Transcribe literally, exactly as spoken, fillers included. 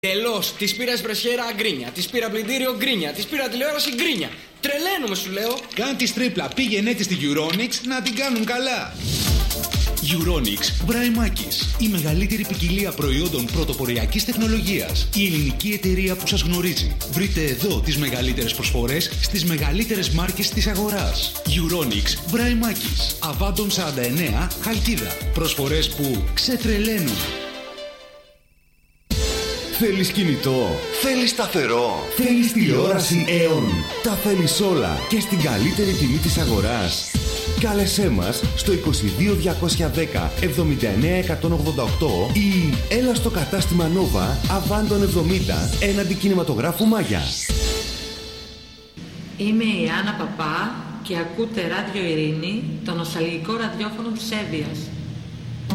Τελώς, της πήρα εσπρεσιέρα γκρίνια, της πήρα πλυντήριο γκρίνια, της πήρα τηλεόραση γκρίνια. Τρελαίνομαι σου λέω. Κάν τη τρίπλα, πήγαινε τη στη Euronics να την κάνουν καλά. Euronics Βραϊμάκης. Η μεγαλύτερη ποικιλία προϊόντων πρωτοποριακής τεχνολογίας. Η ελληνική εταιρεία που σας γνωρίζει. Βρείτε εδώ τις μεγαλύτερες προσφορές στις μεγαλύτερες μάρκες της αγοράς. Euronics Βραϊμάκης. Αβάντων σαράντα εννέα, Χαλκίδα. Προσφορές που ξετρελαίνουν. Θέλεις κινητό, θέλεις σταθερό, θέλεις τηλεόραση Aeon. Τα θέλεις όλα και στην καλύτερη τιμή της αγοράς. Κάλεσέ μας στο είκοσι δύο διακόσια δέκα εβδομήντα εννέα εκατόν ογδόντα οκτώ ή έλα στο κατάστημα Nova Αβάντων εβδομήντα έναντι κινηματογράφου Μάγια. Είμαι η Άννα Παπά και ακούτε Ράδιο Ειρήνη, το νοσταλγικό ραδιόφωνο της Εύβοιας.